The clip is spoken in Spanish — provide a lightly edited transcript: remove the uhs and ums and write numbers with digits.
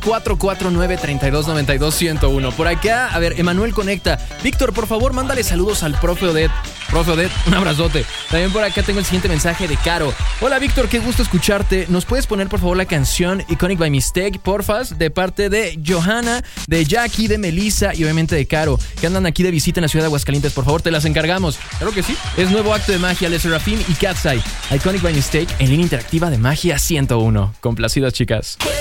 449-3292-101. Por acá, a ver, Emanuel conecta. Víctor, por favor, mándale saludos al profe Odette. Profe Odette, un abrazote. También por acá tengo el siguiente mensaje de Caro. Hola Víctor, qué gusto escucharte. ¿Nos puedes poner por favor la canción Iconic by Mistake, porfas? De parte de Johanna, de Jackie, de Melissa y obviamente de Caro, que andan aquí de visita en la ciudad de Aguascalientes. Por favor, te las encargamos. Claro que sí. Es nuevo acto de magia, Le Serafim y Cat's Eye. Iconic by Mistake en línea interactiva de Magia 101. Complacidas, chicas.